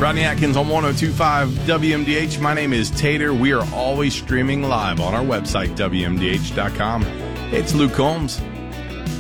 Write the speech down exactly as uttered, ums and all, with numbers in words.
Rodney Atkins on one oh two point five W M D H. My name is Tater. We are always streaming live on our website, W M D H dot com. It's Luke Combs.